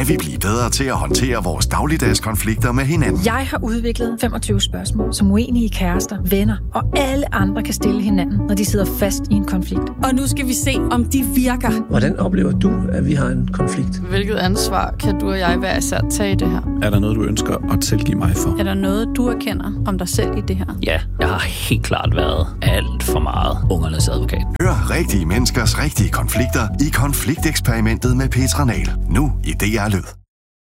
vi blive bedre til at håndtere vores dagligdags konflikter med hinanden. Jeg har udviklet 25 spørgsmål, som uenige kærester, venner og alle andre kan stille hinanden, når de sidder fast i en konflikt. Og nu skal vi se, om de virker. Hvordan oplever du, at vi har en konflikt? Hvilket ansvar kan du og jeg hver især tage i det her? Er der noget, du ønsker at tilgive mig for? Er der noget, du erkender om dig selv i det her? Ja, jeg har helt klart været alt for meget ungernes advokat. Hør rigtige menneskers rigtige konflikter i Konflikteksperimentet med Petra Nahl. Nu i DR Lyd.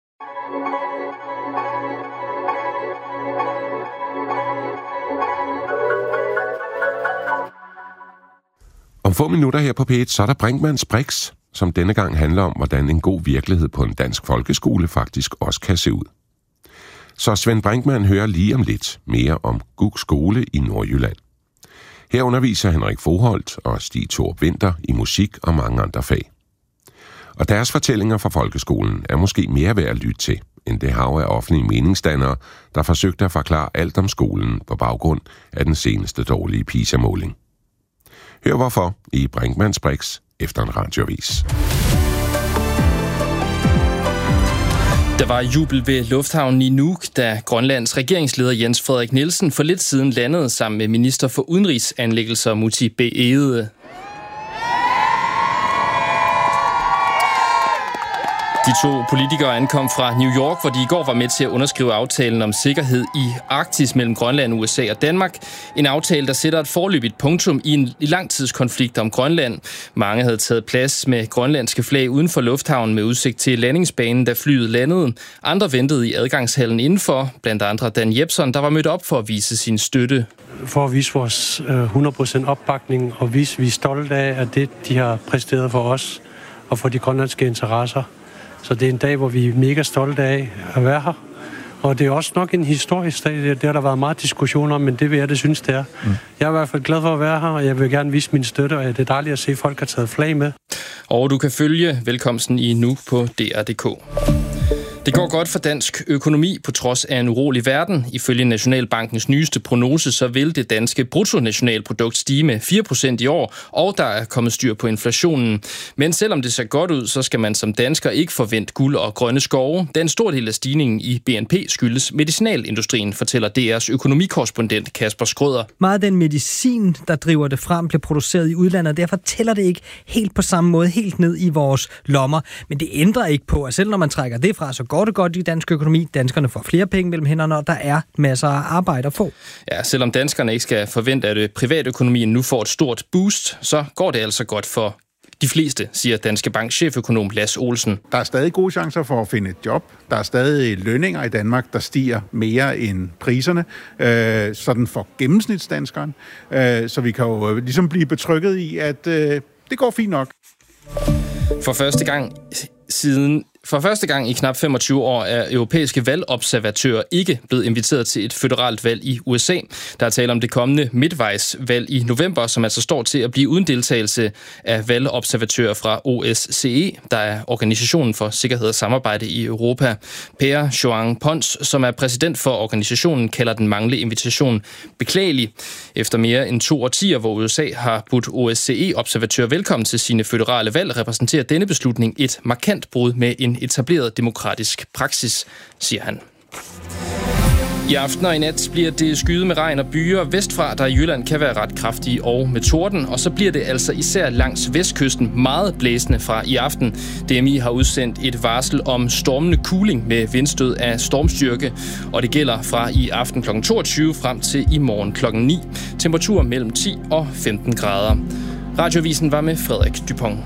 Om få minutter her på P1, så er der Brinkmanns Brix, som denne gang handler om, hvordan en god virkelighed på en dansk folkeskole faktisk også kan se ud. Så Svend Brinkmann hører lige om lidt mere om Gug Skole i Nordjylland. Her underviser Henrik Foholt og Stig Thorup Winther i musik og mange andre fag. Og deres fortællinger fra folkeskolen er måske mere værd at lytte til, end det hav af offentlige meningsdannere, der forsøgte at forklare alt om skolen på baggrund af den seneste dårlige PISA-måling. Hør hvorfor i Brinkmanns Brix efter en radioavis. Der var jubel ved lufthavnen i Nuuk, da Grønlands regeringsleder Jens Frederik Nielsen for lidt siden landede sammen med minister for udenrigsanliggender Múte B. Egede. De to politikere ankom fra New York, hvor de i går var med til at underskrive aftalen om sikkerhed i Arktis mellem Grønland, USA og Danmark. En aftale, der sætter et foreløbigt punktum i en langtidskonflikt om Grønland. Mange havde taget plads med grønlandske flag uden for lufthavnen med udsigt til landingsbanen, da flyet landede. Andre ventede i adgangshallen indenfor, blandt andre Dan Jepsen, der var mødt op for at vise sin støtte. For at vise vores 100% opbakning og vise, at vi er stolte af det, de har præsteret for os og for de grønlandske interesser. Så det er en dag, hvor vi er mega stolte af at være her. Og det er også nok en historisk dag. Det har der været meget diskussion om, men det vil jeg det synes, det er. Jeg er i hvert fald glad for at være her, og jeg vil gerne vise min støtte, og det er dejligt at se, at folk har taget flag med. Og du kan følge velkomsten i nu på DR.dk. Det går godt for dansk økonomi på trods af en urolig verden. Ifølge Nationalbankens nyeste prognose, så vil det danske bruttonationalprodukt stige med 4% i år, og der er kommet styr på inflationen. Men selvom det ser godt ud, så skal man som dansker ikke forvente guld og grønne skove. Den stor del af stigningen i BNP skyldes medicinalindustrien, fortæller DR's økonomikorrespondent Kasper Skrøder. Meget af den medicin, der driver det frem, bliver produceret i udlandet, og derfor tæller det ikke helt på samme måde, helt ned i vores lommer. Men det ændrer ikke på, at selv når man trækker det fra, så går det godt i dansk økonomi. Danskerne får flere penge mellem hænderne, og der er masser af arbejde at få. Ja, selvom danskerne ikke skal forvente, at privatøkonomien nu får et stort boost, så går det altså godt for de fleste, siger Danske Bank cheføkonom Lasse Olsen. Der er stadig gode chancer for at finde et job. Der er stadig lønninger i Danmark, der stiger mere end priserne, sådan for gennemsnitsdanskeren. Så vi kan jo ligesom blive betrygget i, at det går fint nok. For første gang i knap 25 år er europæiske valgobservatører ikke blevet inviteret til et føderalt valg i USA. Der er tale om det kommende midtvejsvalg i november, som altså står til at blive uden deltagelse af valgobservatører fra OSCE, der er Organisationen for Sikkerhed og Samarbejde i Europa. Per Joan Pons, som er præsident for organisationen, kalder den manglende invitation beklagelig. Efter mere end 2 årtier, hvor USA har budt OSCE-observatører velkommen til sine føderale valg, repræsenterer denne beslutning et markant brud med en etableret demokratisk praksis, siger han. I aften og i nat bliver det skyet med regn og byer vestfra, der i Jylland kan være ret kraftige og med torden, og så bliver det altså især langs vestkysten meget blæsende fra i aften. DMI har udsendt et varsel om stormende kuling med vindstød af stormstyrke, og det gælder fra i aften kl. 22 frem til i morgen kl. 9. Temperatur mellem 10 og 15 grader. Radioavisen var med Frederik Dupont.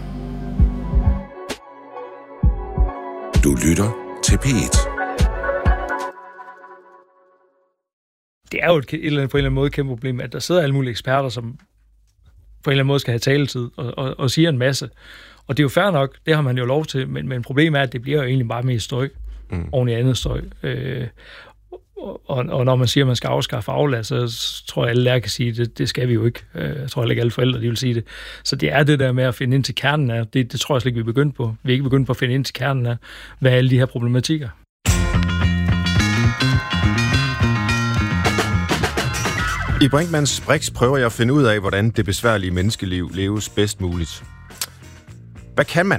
Du lytter til P1. Det er jo på en eller anden måde et kæmpe problem, at der sidder alle mulige eksperter, som på en eller anden måde skal have taletid og siger en masse. Og det er jo fair nok, det har man jo lov til, men problemet er, at det bliver jo egentlig bare mere støj oven i andet støj. Og når man siger, at man skal afskaffe aflad, så tror jeg, alle lærere kan sige, at det skal vi jo ikke. Jeg tror heller ikke, alle forældre de vil sige det. Så det er det der med at finde ind til kernen af. Det tror jeg slet ikke, vi er begyndt på. Vi er ikke begyndt på at finde ind til kernen af, hvad er alle de her problematikker. I Brinkmanns Brix prøver jeg at finde ud af, hvordan det besværlige menneskeliv leves bedst muligt. Hvad kan man,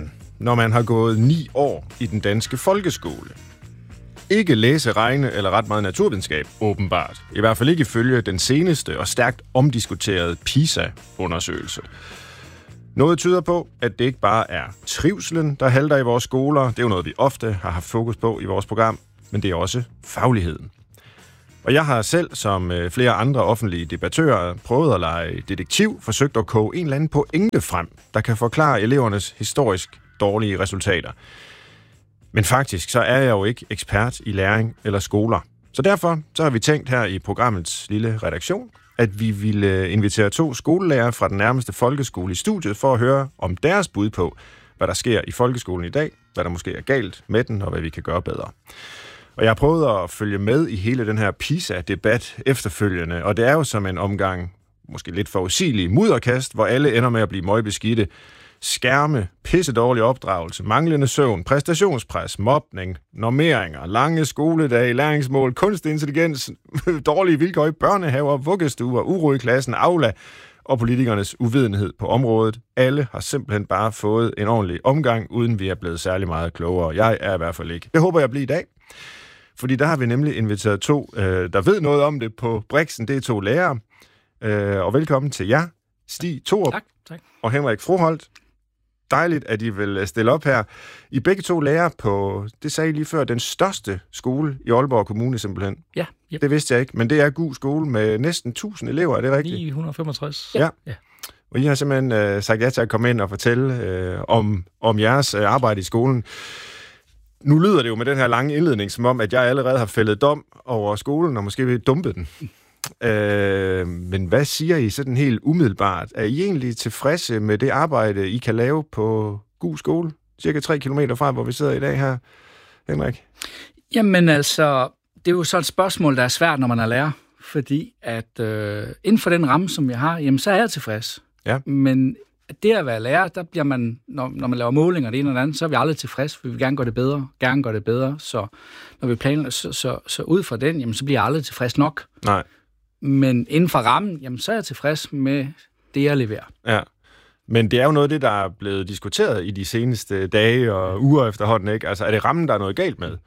når man har gået 9 år i den danske folkeskole? Ikke læse, regne eller ret meget naturvidenskab, åbenbart. I hvert fald ikke ifølge den seneste og stærkt omdiskuterede PISA-undersøgelse. Noget tyder på, at det ikke bare er trivselen, der halter i vores skoler. Det er jo noget, vi ofte har haft fokus på i vores program, men det er også fagligheden. Og jeg har selv, som flere andre offentlige debattører, prøvet at lege detektiv, forsøgt at koge en eller anden pointe frem, der kan forklare elevernes historisk dårlige resultater. Men faktisk, så er jeg jo ikke ekspert i læring eller skoler. Så derfor så har vi tænkt her i programmets lille redaktion, at vi ville invitere 2 skolelærere fra den nærmeste folkeskole i studiet for at høre om deres bud på, hvad der sker i folkeskolen i dag, hvad der måske er galt med den, og hvad vi kan gøre bedre. Og jeg har prøvet at følge med i hele den her PISA-debat efterfølgende, og det er jo som en omgang, måske lidt forudsigelig mudderkast, hvor alle ender med at blive møgbeskidte. Skærme, pissedårlig opdragelse, manglende søvn, præstationspres, mobning, normeringer, lange skoledage, læringsmål, kunstig intelligens, dårlige vilkår i børnehaver, vuggestuer, uro i klassen, aula og politikernes uvidenhed på området. Alle har simpelthen bare fået en ordentlig omgang, uden vi er blevet særlig meget klogere. Jeg er i hvert fald ikke. Det håber jeg bliver i dag. Fordi der har vi nemlig inviteret 2, der ved noget om det på Brixen. Det er 2 lærere. Og velkommen til jer, Stig Thorup og Henrik Froholt. Dejligt, at I vil stille op her. I begge 2 lærere på, det sagde I lige før, den største skole i Aalborg Kommune simpelthen. Ja. Yep. Det vidste jeg ikke, men det er Gug skole med næsten 1000 elever, er det rigtigt? 965. Ja. Og I har simpelthen sagt ja til at komme ind og fortælle om jeres arbejde i skolen. Nu lyder det jo med den her lange indledning, som om, at jeg allerede har fældet dom over skolen, og måske vil dumpe den. Men hvad siger I sådan helt umiddelbart? Er I egentlig tilfredse med det arbejde, I kan lave på Gug skole? Cirka 3 kilometer fra, hvor vi sidder i dag her, Henrik? Jamen altså, det er jo så et spørgsmål, der er svært, når man er lærer. Fordi at inden for den ramme, som jeg har, jamen så er jeg tilfreds. Ja. Men det at være lærer, der bliver man, når man laver målinger det ene eller andet, så er vi aldrig tilfreds, for vi vil gerne gøre det bedre, Så når vi planlægger, så ud fra den, jamen så bliver jeg aldrig tilfreds nok. Nej. Men inden for rammen, jamen så er jeg tilfreds med det, jeg leverer. Ja. Men det er jo noget af det, der er blevet diskuteret i de seneste dage og uger efterhånden, ikke? Altså, er det rammen, der er noget galt med?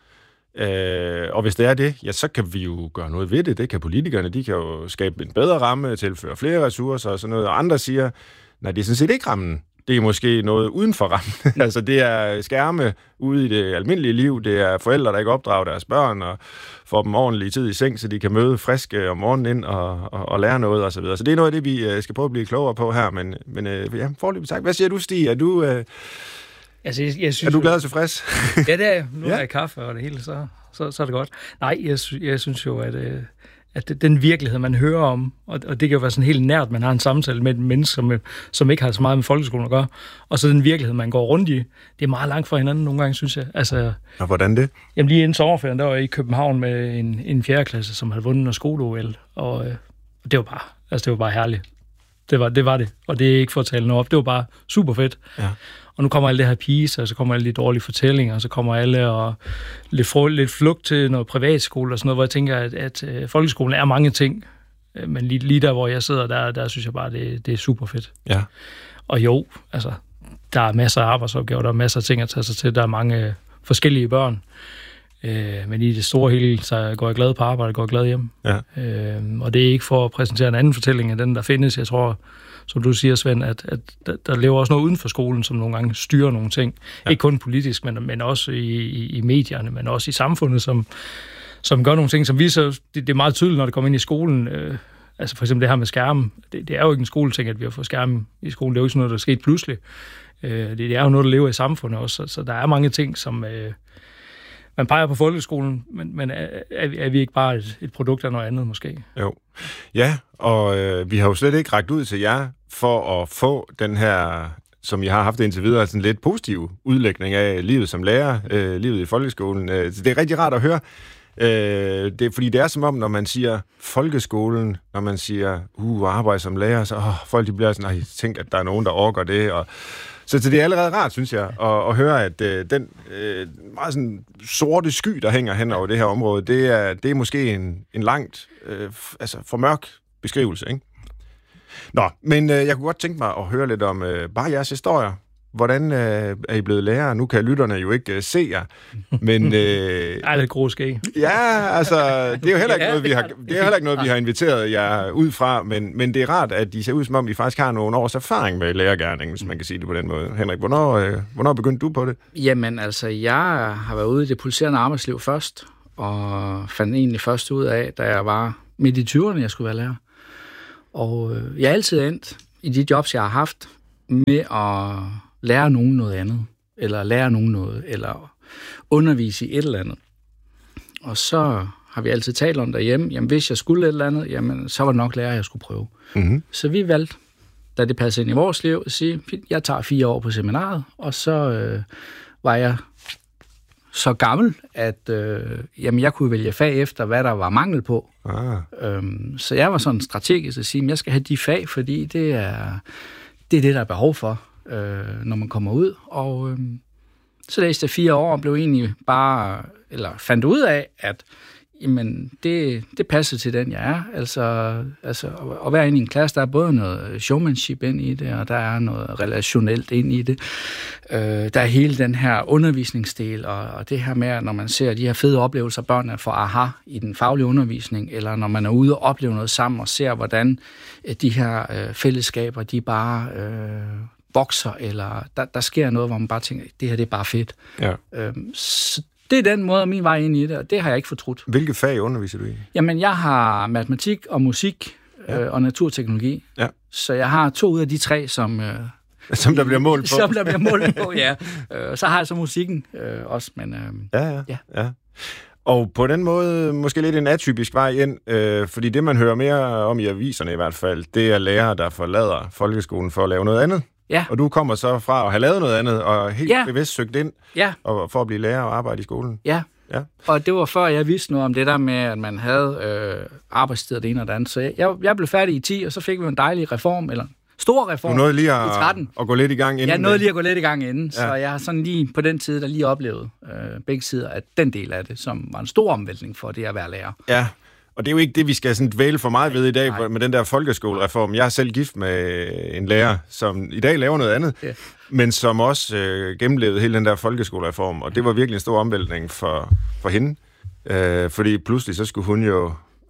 Og hvis det er det, ja, så kan vi jo gøre noget ved det. Det kan politikerne, de kan jo skabe en bedre ramme, tilføre flere ressourcer og sådan noget. Og andre siger, nej, det er sådan set ikke rammen. Det er måske noget uden for rammen. Altså, det er skærme ude i det almindelige liv. Det er forældre, der ikke opdrager deres børn og får dem ordentlig tid i seng, så de kan møde friske om morgenen ind og lære noget og så videre. Så det er noget af det, vi skal prøve at blive klogere på her. Men ja, foreløbig tak. Hvad siger du, Stig? Er du, altså, jeg synes, er du glad og tilfreds? Ja, det er jeg. Nu er jeg kaffe og det hele, så er det godt. Nej, jeg synes jo, at den virkelighed, man hører om, og det kan jo være sådan helt nært, man har en samtale med et menneske, som ikke har så meget med folkeskolen at gøre, og så den virkelighed, man går rundt i, det er meget langt fra hinanden nogle gange, synes jeg. Altså, og hvordan det? Jamen lige inden sommerferien, der var jeg i København med en 4. klasse, som havde vundet noget skole-OL, og det var bare herligt. Det var det, og det er ikke for at tale noget op. Det var bare super fedt. Ja. Og nu kommer alle det her PISA, og så kommer alle de dårlige fortællinger, og så kommer alle og lidt flugt til noget privatskole og sådan noget, hvor jeg tænker, at folkeskolen er mange ting. Men lige der, hvor jeg sidder, der synes jeg bare, det er super fedt. Ja. Og jo, altså, der er masser af arbejdsopgaver, der er masser af ting at tage sig til, der er mange forskellige børn. Men i det store hele, så går jeg glad på arbejde, går jeg glad hjem. Ja. Og det er ikke for at præsentere en anden fortælling af den, der findes. Jeg tror, som du siger, Svend, at der lever også noget uden for skolen, som nogle gange styrer nogle ting. Ja. Ikke kun politisk, men også i medierne, men også i samfundet, som gør nogle ting, som viser, det er meget tydeligt, når det kommer ind i skolen. Altså for eksempel det her med skærmen. Det er jo ikke en skoleting, at vi har fået skærmen i skolen. Det er jo ikke sådan noget, der er sket pludselig. Det er jo noget, der lever i samfundet også. Så der er mange ting, som man peger på folkeskolen, men er vi ikke bare et produkt af noget andet måske? Jo. Ja, og vi har jo slet ikke rakt ud til jer for at få den her, som I har haft indtil videre, sådan lidt positiv udlægning af livet som lærer, livet i folkeskolen. Så det er rigtig rart at høre. Fordi det er som om, når man siger folkeskolen, når man siger arbejde som lærer, så folk de bliver sådan, tænk, at der er nogen, der orker det, og så det er allerede rart, synes jeg, at høre, at den meget sådan sorte sky, der hænger hen over det her område, det er måske en langt for mørk beskrivelse, ikke? Nå, men jeg kunne godt tænke mig at høre lidt om bare jeres historier. hvordan er I blevet lærer? Nu kan lytterne jo ikke se jer, men... Ej, det er grå skæg. Ja, altså, det er jo heller ikke noget, vi har inviteret jer ud fra, men det er rart, at de ser ud, som om I faktisk har nogle års erfaring med lærergerningen, hvis man kan sige det på den måde. Henrik, hvornår begyndte du på det? Jamen, altså, jeg har været ude i det pulserende arbejdsliv først, og fandt egentlig først ud af, da jeg var midt i 20'erne, jeg skulle være lærer. Og jeg er altid endt i de jobs, jeg har haft, med at lære nogen noget andet, eller lære nogen noget, eller undervise i et eller andet. Og så har vi altid talt om derhjemme, jamen hvis jeg skulle et eller andet, jamen så var det nok lærer, jeg skulle prøve. Mm-hmm. Så vi valgte, da det passede ind i vores liv, at sige, jeg tager 4 år på seminaret, og så var jeg så gammel, at jamen, jeg kunne vælge fag efter, hvad der var mangel på. Så jeg var sådan strategisk at sige, at jeg skal have de fag, fordi det er det, der er behov for, når man kommer ud. Og så læste jeg 4 år og blev egentlig bare, eller fandt ud af, at jamen, det passer til den, jeg er. Altså at være inde i en klasse, der er både noget showmanship ind i det, og der er noget relationelt ind i det. Der er hele den her undervisningsdel, og det her med, når man ser de her fede oplevelser, børnene får aha i den faglige undervisning, eller når man er ude og opleve noget sammen, og ser, hvordan de her fællesskaber, de bare vokser, eller der sker noget, hvor man bare tænker, det her det er bare fedt. Ja. Det er den måde, min vej ind i det, og det har jeg ikke fortrudt. Hvilke fag underviser du i? Jamen, jeg har matematik og musik og naturteknologi. Ja. Så jeg har 2 ud af de 3, som der bliver målt på. Som der bliver målt på, ja. Så har jeg så musikken også, men... Ja. Og på den måde, måske lidt en atypisk vej ind, fordi det, man hører mere om i aviserne i hvert fald, det er lærere, der forlader folkeskolen for at lave noget andet. Ja. Og du kommer så fra at have lavet noget andet, og helt bevidst søgt ind og for at blive lærer og arbejde i skolen. Ja. Og det var før, jeg vidste noget om det der med, at man havde arbejdstid og det ene og det andet. Så jeg blev færdig i 10, og så fik vi en dejlig reform, eller stor reform du nåede lige i 13. at gå lidt i gang inden. Jeg nåede lige at gå lidt i gang inden, så jeg har sådan lige på den tid, der lige oplevet begge sider af den del af det, som var en stor omvæltning for det at være lærer. Ja. Og det er jo ikke det, vi skal sådan dvæle for meget ved i dag med den der folkeskolereform. Jeg er selv gift med en lærer, som i dag laver noget andet, men som også gennemlevede hele den der folkeskolereform. Og det var virkelig en stor omvæltning for hende. Fordi pludselig så skulle hun jo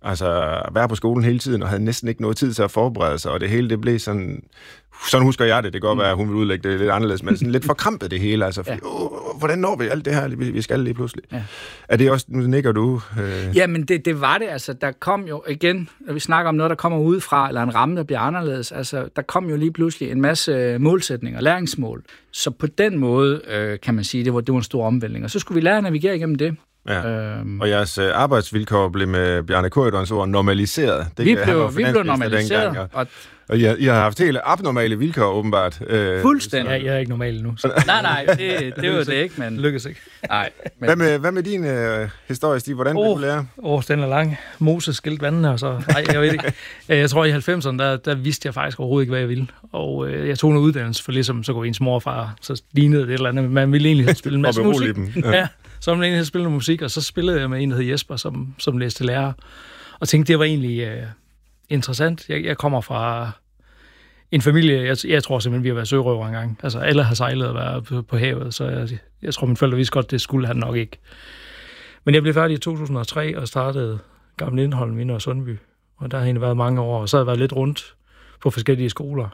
være på skolen hele tiden, og havde næsten ikke noget tid til at forberede sig. Og det hele, det blev sådan husker jeg det. Det kan godt være, at hun vil udlægge det lidt anderledes, men sådan lidt forkrampet det hele. Altså, fordi, hvordan når vi alt det her, vi skal lige pludselig? Ja. Er det også, nu nikker du? Jamen, det var det. Altså, der kom jo igen, når vi snakker om noget, der kommer udefra, eller en ramme, der bliver anderledes. Altså, der kom jo lige pludselig en masse målsætninger, læringsmål. Så på den måde, kan man sige, det var en stor omvæltning. Og så skulle vi lære at navigere igennem det. Ja. Og jeres arbejdsvilkår blev med Bjarne Corydons ord normaliseret. Vi blev normaliseret. Og I har haft helt abnormale vilkår, åbenbart. Fuldstændig. Ja, jeg er ikke normal nu. Nej, det var det ikke, men... Lykkes ikke. Nej. Men... Hvad med din historie, Stig? Hvordan blev du lærer? Den er lang. Moses skilte vandene, og så... Nej, jeg ved ikke. Jeg tror, i 90'erne, der vidste jeg faktisk overhovedet ikke, hvad jeg ville. Og jeg tog en uddannelse, for ligesom så går ens mor og far, så lignede det et eller andet. Man ville egentlig spille en masse musik. Ja, så man egentlig spille musik, og så spillede jeg med en, der hed Jesper, som læste lærer. Og tænkte, det var egentlig... interessant. Jeg kommer fra en familie, jeg tror simpelthen, vi har været sørøver engang. Altså, alle har sejlet og været på havet, så jeg tror, mine forældre vidste godt, det skulle han nok ikke. Men jeg blev færdig i 2003 og startede Gammel Lindholm, Vinder og Sundby. Og der har egentlig været mange år, og så har jeg været lidt rundt på forskellige skoler.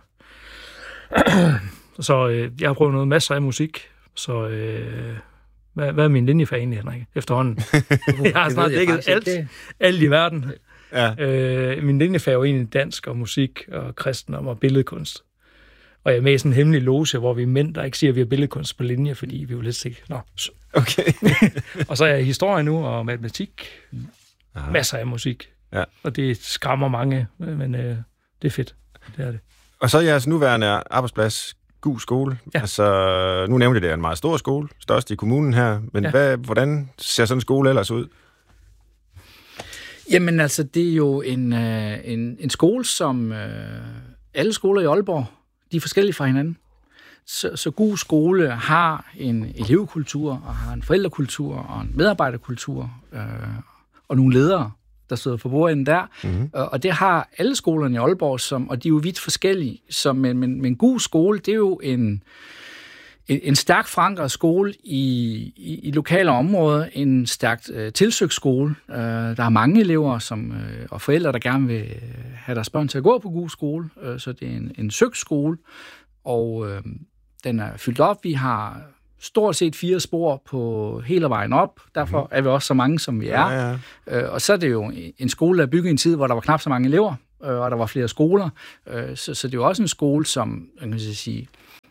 Så jeg har prøvet masser af musik, så hvad er min linjefag egentlig, Henrik, efterhånden? Jeg har snart dækket alt i verden. Ja. Min linjefag er egentlig dansk og musik og kristendom og billedkunst. Og jeg er med i sådan en hemmelig loge, hvor vi er mænd, der ikke siger, at vi har billedkunst på linje, fordi vi jo lidt ikke... Okay. Og så er jeg historie nu og matematik. Aha. Masser af musik. Ja. Og det skræmmer mange, men det er fedt. Det er det. Og så er jeres nuværende arbejdsplads Gug Skole. Ja. Altså, nu nævnte jeg, det er en meget stor skole, størst i kommunen her. Men hvordan ser sådan en skole ellers ud? Jamen altså, det er jo en skole, som alle skoler i Aalborg, de er forskellige fra hinanden. Så Gug Skole har en elevkultur, og har en forældrekultur, og en medarbejderkultur, og nogle ledere, der sidder for bordenden der. Mm-hmm. Og det har alle skolerne i Aalborg, og de er jo vidt forskellige. Men Gug Skole, det er jo en stærk forankret skole i lokale områder, en stærkt tilsøgt skole. Der er mange elever og forældre, der gerne vil have deres børn til at gå på god skole, så det er en søgt skole, og den er fyldt op. Vi har stort set 4 spor på hele vejen op, derfor er vi også så mange, som vi er. Ja. Og så er det jo en skole, der er bygget i en tid, hvor der var knap så mange elever, og der var flere skoler, så det er jo også en skole, som jeg kan sige,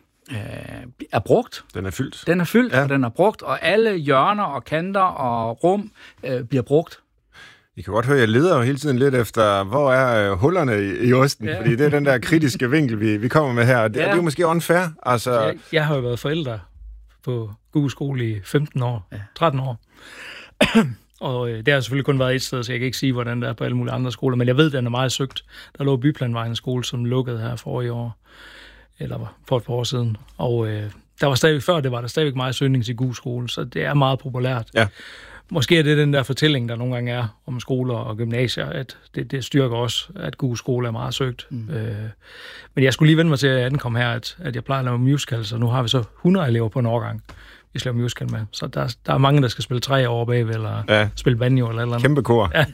er brugt. Den er fyldt. Den er fyldt, ja. Og den er brugt, og alle hjørner og kanter og rum bliver brugt. I kan godt høre, at jeg leder jo hele tiden lidt efter, hvor er hullerne i osten, fordi det er den der kritiske vinkel, vi kommer med her, og det er jo måske unfair. Altså... Jeg har jo været forælder på Google Skole i 15 år, 13 år. Og det har selvfølgelig kun været et sted, så jeg kan ikke sige, hvordan det er på alle mulige andre skoler, men jeg ved, at den er meget søgt. Der lå Byplanvejen skole, som lukkede her forrige år, eller for et par år siden. Og der var stadigvæk før, det var der stadigvæk meget søgning til Google Skole, så det er meget populært. Ja. Måske er det den der fortælling, der nogle gange er om skoler og gymnasier, at det styrker også, at Google Skole er meget søgt. Men jeg skulle lige vende mig til at ankomme her, at jeg plejer at lave musical, så nu har vi så 100 elever på en årgang, vi skal lave musical med. Så der er mange, der skal spille 3 over bagved, eller spille banjo eller eller andet. Kæmpe kor. Ja.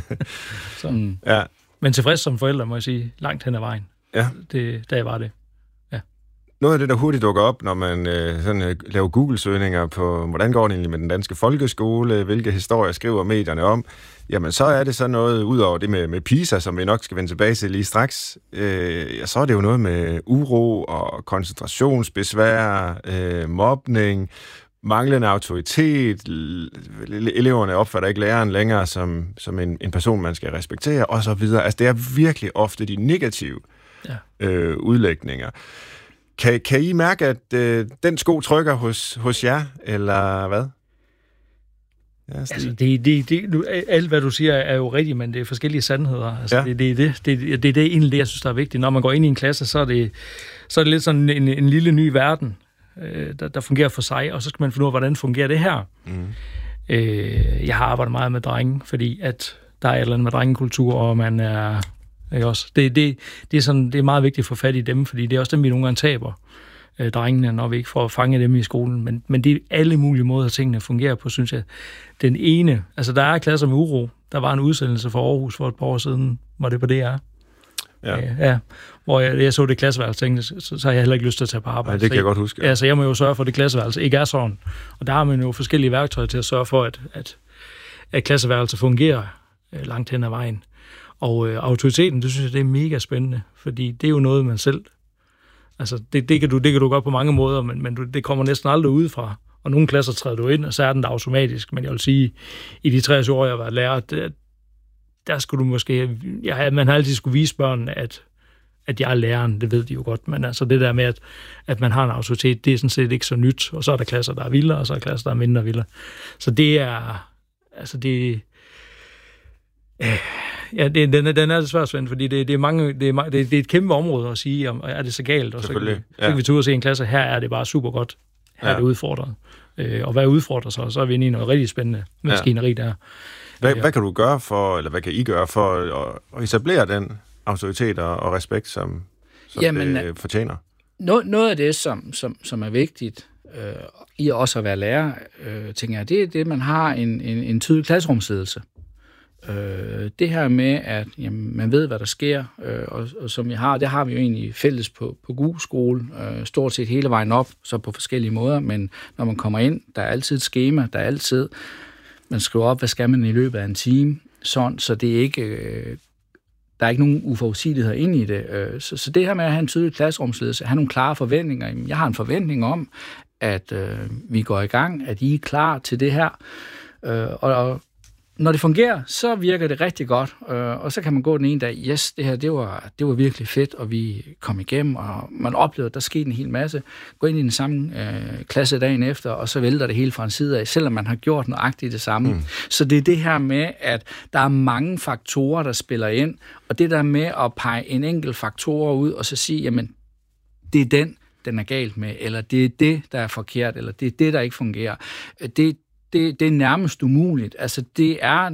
Så. Ja. Men tilfreds som forældre, må jeg sige, langt hen ad vejen. Ja. Da var det. Noget af det, der hurtigt dukker op, når man laver Google-søgninger på, hvordan går det egentlig med den danske folkeskole, hvilke historier skriver medierne om, jamen så er det så noget, ud over det med PISA, som vi nok skal vende tilbage til lige straks, så er det jo noget med uro og koncentrationsbesvær, mobning, manglende autoritet, eleverne opfatter ikke læreren længere som en person, man skal respektere, og så videre. Altså det er virkelig ofte de negative udlægninger. Kan I mærke, at den sko trykker hos jer, eller hvad? Ja, altså, alt, hvad du siger, er jo rigtigt, men det er forskellige sandheder. Altså, det er egentlig det, jeg synes, der er vigtigt. Når man går ind i en klasse, så er det lidt sådan en lille ny verden, der fungerer for sig, og så skal man finde ud af, hvordan fungerer det her. Jeg har arbejdet meget med drenge, fordi at der er et eller andet med drengekultur, og man er... Ikke også? Det er meget vigtigt at få fat i dem, fordi det er også dem, vi nogle gange taber, drengene, når vi ikke får fanget dem i skolen. Men det er alle mulige måder, tingene fungerer på, synes jeg. Den ene, altså der er klasser med uro. Der var en udsendelse for Aarhus for et par år siden, var det på DR. Ja. Hvor jeg så det klasseværelse, tænkte, så har jeg heller ikke lyst til at tage på arbejde. Nej, det kan jeg godt huske. Ja, så jeg må jo sørge for, at det klasseværelse ikke er sådan. Og der har man jo forskellige værktøjer til at sørge for, at klasseværelse fungerer langt hen ad vejen. Og autoriteten, det synes jeg, det er mega spændende, fordi det er jo noget, man selv... Altså, det kan du godt på mange måder, men det kommer næsten aldrig udefra. Og nogle klasser træder du ind, og så er den der automatisk. Men jeg vil sige, i de 23 år, jeg har været lærer, der skulle du måske... man har altid skulle vise børnene, at jeg er læreren, det ved de jo godt. Men altså det der med, at man har en autoritet, det er sådan set ikke så nyt. Og så er der klasser, der er vildere, og så er der klasser, der er mindre vildere. Så det er... Altså det... Ja, den er svært, Svend, fordi det er et kæmpe område at sige, om er det så galt, og så kan vi tage ud og se en klasse, her er det bare super godt, her er det udfordret. Og hvad udfordrer så er vi inde i noget rigtig spændende maskineri der. Hvad kan du gøre for, eller hvad kan I gøre for at etablere den autoritet og respekt, som det fortjener? Noget af det, som er vigtigt i også at være lærer, tænker jeg, det er det, man har en tydelig klasserumsledelse. Det her med, at man ved, hvad der sker, og som det har vi jo egentlig fælles på Google Skole, stort set hele vejen op, så på forskellige måder, men når man kommer ind, der er altid et skema, man skriver op, hvad skal man i løbet af en time, sådan, så det er ikke, der er ikke nogen uforudsigeligheder ind i det. Så det her med at have en tydelig klasserumsledelse, have nogle klare forventninger, jeg har en forventning om, at vi går i gang, at I er klar til det her, og når det fungerer, så virker det rigtig godt, og så kan man gå den ene dag, yes, det her, det var virkelig fedt, og vi kom igennem, og man oplevede, at der skete en hel masse. Gå ind i den samme klasse dagen efter, og så vælter det hele fra en side af, selvom man har gjort nøjagtigt det samme. Så det er det her med, at der er mange faktorer, der spiller ind, og det der med at pege en enkelt faktor ud, og så sige, jamen, det er den er galt med, eller det er det, der er forkert, eller det er det, der ikke fungerer. Det er nærmest umuligt. Altså, det er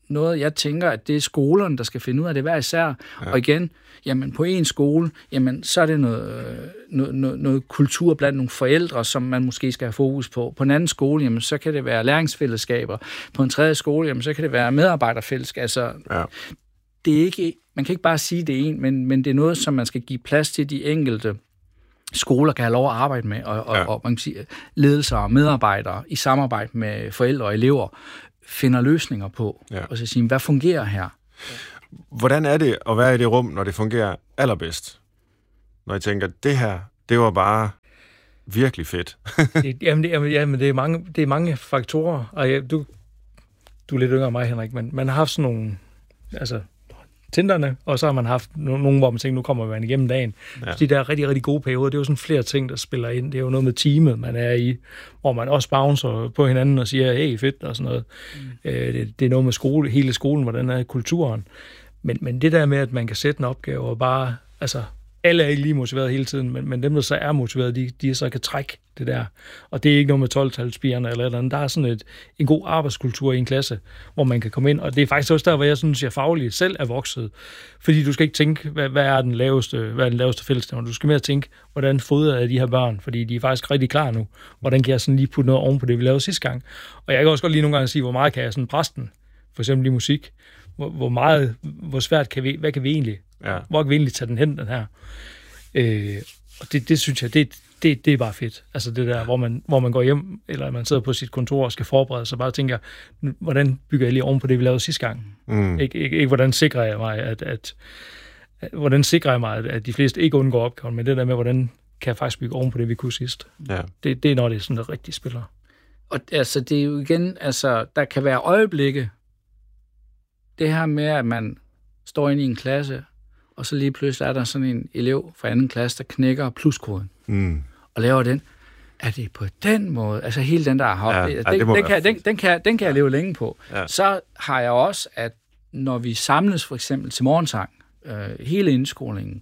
noget, jeg tænker, at det er skolerne, der skal finde ud af det hver især. Ja. Og igen, jamen på en skole, jamen så er det noget kultur blandt nogle forældre, som man måske skal have fokus på. På en anden skole, jamen så kan det være læringsfællesskaber. På en tredje skole, jamen så kan det være medarbejderfællesskaber. Altså, det er ikke, man kan ikke bare sige, det er en, men det er noget, som man skal give plads til de enkelte skoler kan have lov at arbejde med, og man kan sige, ledelser og medarbejdere i samarbejde med forældre og elever finder løsninger på, og så sige, hvad fungerer her? Hvordan er det at være i det rum, når det fungerer allerbedst? Når jeg tænker, det her, det var bare virkelig fedt. Jamen, det er mange faktorer, og du er lidt yngre end mig, Henrik, men man har haft sådan nogle, altså Tinderne, og så har man haft nogen, hvor man tænker, nu kommer man igennem dagen. Ja. De der rigtig, rigtig gode perioder, det er jo sådan flere ting, der spiller ind. Det er jo noget med teamet, man er i, hvor man også bouncer på hinanden og siger, hey, fedt, og sådan noget. Det er noget med hele skolen, hvordan er kulturen. Men det der med, at man kan sætte en opgave og bare, altså, alle er ikke lige motiveret hele tiden, men dem, der så er motiveret, de så kan trække det der. Og det er ikke noget med 12-talspigerne eller andet. Der er sådan en god arbejdskultur i en klasse, hvor man kan komme ind. Og det er faktisk også der, hvor jeg synes, jeg fagligt selv er vokset. Fordi du skal ikke tænke, hvad er den laveste fællesnævner. Du skal mere tænke, hvordan fodrer jeg de her børn? Fordi de er faktisk rigtig klar nu. Hvordan kan jeg sådan lige putte noget oven på det, vi lavede sidste gang? Og jeg kan også godt lige nogle gange sige, hvor meget kan jeg sådan presse den? For eksempel i musik. Hvor svært kan vi, hvad kan vi egentlig? Ja. Hvor kan vi egentlig tage den hen, den her? Og det synes jeg, det er bare fedt. Altså det der, hvor man går hjem, eller man sidder på sit kontor og skal forberede sig, bare tænker, hvordan bygger jeg lige oven på det, vi lavede sidste gang? Ikke hvordan sikrer jeg mig, at de fleste ikke undgår opgaven, men det der med, hvordan kan jeg faktisk bygge oven på det, vi kunne sidst? Ja. Det er, når det er sådan, der rigtig spiller. Og altså, det er jo igen, altså, der kan være øjeblikke, det her med, at man står inde i en klasse, og så lige pludselig er der sådan en elev fra anden klasse, der knækker pluskoden og laver den. Er det på den måde? Altså hele den der den kan jeg leve længe på. Ja. Så har jeg også, at når vi samles for eksempel til morgensang, hele indskolingen,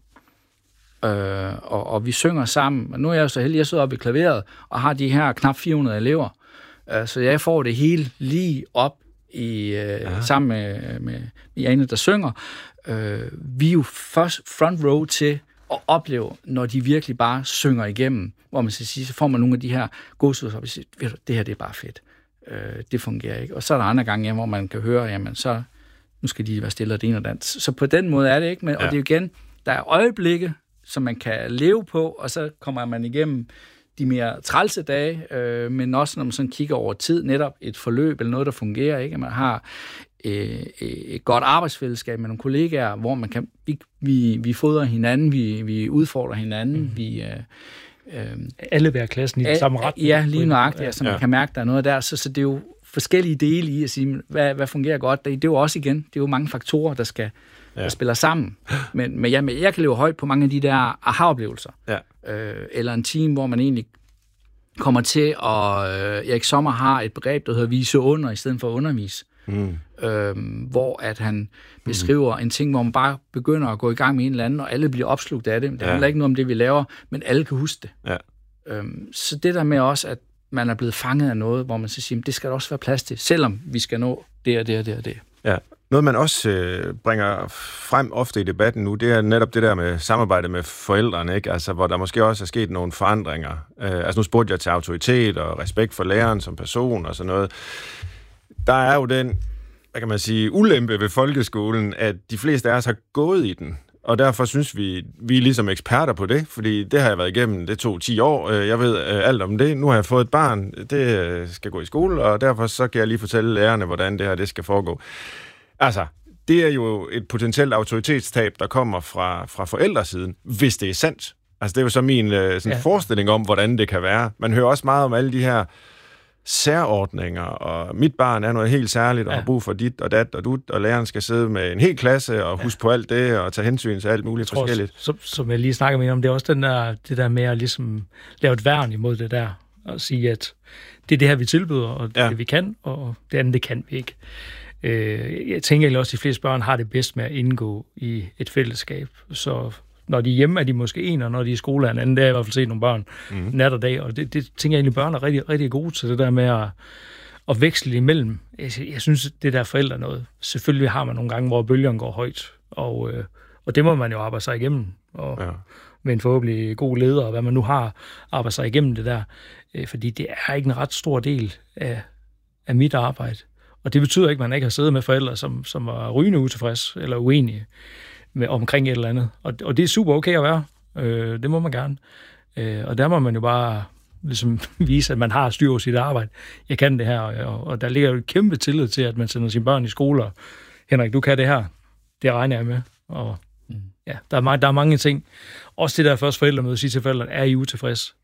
og vi synger sammen, og nu er jeg så heldig, jeg sidder oppe i klaveret, og har de her knap 400 elever, så jeg får det hele lige op sammen med Jane, der synger. Vi er jo først front row til at opleve, når de virkelig bare synger igennem, hvor man skal sige, så får man nogle af de her gåsehud, og siger, det her det er bare fedt. Det fungerer ikke. Og så er der andre gange, hvor man kan høre, jamen så, nu skal de være stille og det ene og dans. Så på den måde er det ikke, men, og det er jo igen, der er øjeblikke, som man kan leve på, og så kommer man igennem de mere trælse dage, men også når man sådan kigger over tid, netop et forløb eller noget, der fungerer, ikke? At man har et godt arbejdsfællesskab med nogle kollegaer, hvor man kan, vi fodrer hinanden, vi udfordrer hinanden, vi alle hver klassen i den samme retning. Ja, lige nøjagtigt, så man kan mærke, der er noget der, så det er jo forskellige dele i at sige, hvad fungerer godt. Det er jo også igen, det er jo mange faktorer, der spiller sammen. Men jeg kan leve højt på mange af de der aha-oplevelser. Ja. Eller en team, hvor man egentlig kommer til, og Erik Sommer har et begreb, der hedder vise under, i stedet for at undervise. Hvor at han beskriver en ting, hvor man bare begynder at gå i gang med en eller anden, og alle bliver opslugt af det. Det handler ikke noget om det, vi laver, men alle kan huske det. Ja. Så det der med også, at man er blevet fanget af noget, hvor man så siger, det skal der også være plads til, selvom vi skal nå det og det og det og det. Ja. Noget, man også bringer frem ofte i debatten nu, det er netop det der med samarbejde med forældrene, ikke? Altså, hvor der måske også er sket nogle forandringer. Altså, nu spurgte jeg til autoritet og respekt for læreren som person og sådan noget. Der er jo den, hvad kan man sige, ulempe ved folkeskolen, at de fleste af os har gået i den. Og derfor synes vi er ligesom eksperter på det, fordi det har jeg været igennem, det tog 10 år. Jeg ved alt om det. Nu har jeg fået et barn, det skal gå i skole, og derfor så kan jeg lige fortælle lærerne, hvordan det her det skal foregå. Altså, det er jo et potentielt autoritetstab, der kommer fra forældresiden, hvis det er sandt. Altså, det er jo så min forestilling om, hvordan det kan være. Man hører også meget om alle de her særordninger, og mit barn er noget helt særligt, og har brug for dit og dat og dut, og læreren skal sidde med en hel klasse og huske på alt det, og tage hensyn til alt muligt forskelligt. Som jeg lige snakker med om, det er også det der med at ligesom lave et værn imod det der, og sige, at det er det her, vi tilbyder, og det er det, vi kan, og det andet, det kan vi ikke. Jeg tænker egentlig også, at de fleste børn har det bedst med at indgå i et fællesskab. Så når de er hjemme, er de måske en, og når de er i skole er en anden. Det har jeg i hvert fald set nogle børn nat og dag, og det tænker jeg egentlig, børn er rigtig, rigtig gode til, det der med at veksle imellem. Jeg synes, det der forældre noget. Selvfølgelig har man nogle gange, hvor bølgerne går højt, og det må man jo arbejde sig igennem. Og med en forhåbentlig god leder, og hvad man nu har, arbejde sig igennem det der. Fordi det er ikke en ret stor del af mit arbejde. Og det betyder ikke, at man ikke har siddet med forældre, som var rygende utilfreds eller uenige omkring et eller andet. Og det er super okay at være. Det må man gerne. Og der må man jo bare ligesom vise, at man har styr på sit arbejde. Jeg kan det her, og der ligger jo et kæmpe tillid til, at man sender sine børn i skole, og Henrik, du kan det her. Det regner jeg med. Og ja, der er mange ting. Også det der første forældremøde, sige til forældrene, er I utilfreds?